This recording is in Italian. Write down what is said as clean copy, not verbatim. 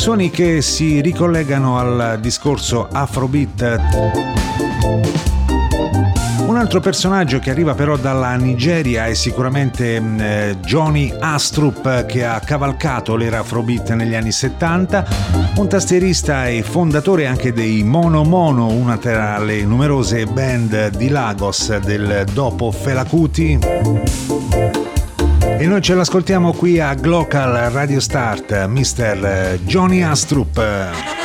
Suoni che si ricollegano al discorso Afrobeat. Un altro personaggio che arriva però dalla Nigeria è sicuramente Johnny Astrup, che ha cavalcato l'era Afrobeat negli anni 70, un tastierista e fondatore anche dei Mono Mono, una tra le numerose band di Lagos del dopo Fela Kuti. E noi ce l'ascoltiamo qui a Glocal Radio Start, Mr. Johnny Astrup.